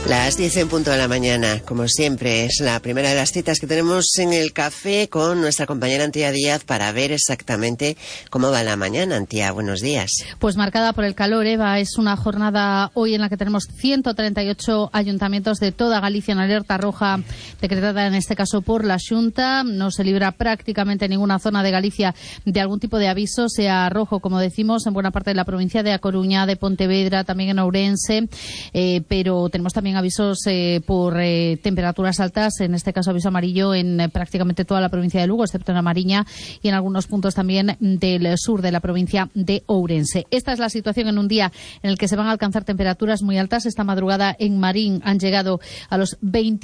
Las 10 en punto de la mañana, como siempre, es la primera de las citas que tenemos en el café con nuestra compañera Antía Díaz para ver exactamente cómo va la mañana. Antía, buenos días. Pues marcada por el calor, Eva, es una jornada hoy en la que tenemos 138 ayuntamientos de toda Galicia en alerta roja, decretada en este caso por la Xunta. No se libra prácticamente ninguna zona de Galicia de algún tipo de aviso, sea rojo, como decimos, en buena parte de la provincia de A Coruña, de Pontevedra, también en Ourense, pero tenemos también avisos por temperaturas altas, en este caso aviso amarillo en prácticamente toda la provincia de Lugo, excepto en La Mariña y en algunos puntos también del sur de la provincia de Ourense. Esta es la situación en un día en el que se van a alcanzar temperaturas muy altas. Esta madrugada en Marín han llegado a los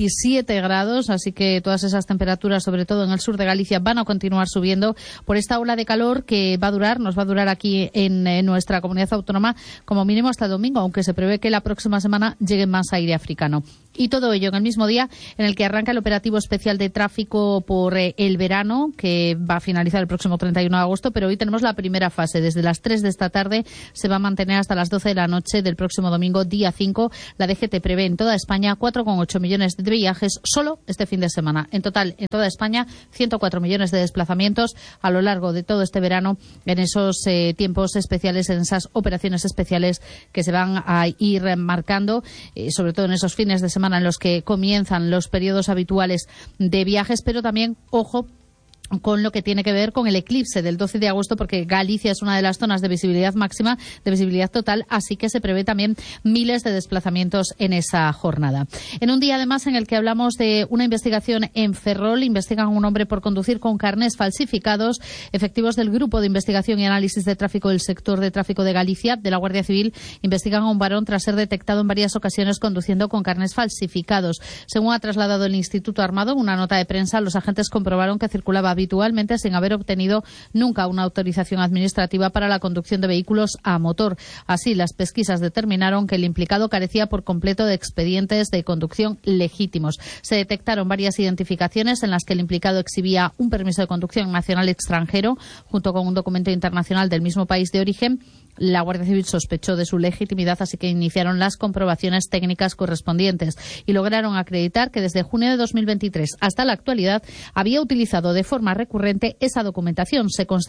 27 grados, así que todas esas temperaturas, sobre todo en el sur de Galicia, van a continuar subiendo por esta ola de calor que nos va a durar aquí en nuestra comunidad autónoma como mínimo hasta el domingo, aunque se prevé que la próxima semana llegue más aire africano. Y todo ello en el mismo día en el que arranca el operativo especial de tráfico por el verano, que va a finalizar el próximo 31 de agosto, pero hoy tenemos la primera fase. Desde las 3 de esta tarde se va a mantener hasta las 12 de la noche del próximo domingo, día 5. La DGT prevé en toda España 4,8 millones de viajes solo este fin de semana. En total, en toda España, 104 millones de desplazamientos a lo largo de todo este verano en esos tiempos especiales, en esas operaciones especiales que se van a ir marcando, sobre todo en esos fines de semana en los que comienzan los periodos habituales de viajes, pero también, ojo, con lo que tiene que ver con el eclipse del 12 de agosto, porque Galicia es una de las zonas de visibilidad máxima, de visibilidad total, así que se prevé también miles de desplazamientos en esa jornada. En un día, además, en el que hablamos de una investigación en Ferrol, investigan a un hombre por conducir con carnés falsificados. Efectivos del Grupo de Investigación y Análisis de Tráfico del Sector de Tráfico de Galicia, de la Guardia Civil, investigan a un varón tras ser detectado en varias ocasiones conduciendo con carnés falsificados. Según ha trasladado el Instituto Armado en una nota de prensa, los agentes comprobaron que circulaba habitualmente sin haber obtenido nunca una autorización administrativa para la conducción de vehículos a motor. Así, las pesquisas determinaron que el implicado carecía por completo de expedientes de conducción legítimos. Se detectaron varias identificaciones en las que el implicado exhibía un permiso de conducción nacional extranjero junto con un documento internacional del mismo país de origen. La Guardia Civil sospechó de su legitimidad, así que iniciaron las comprobaciones técnicas correspondientes y lograron acreditar que desde junio de 2023 hasta la actualidad había utilizado de forma recurrente esa documentación. Se constató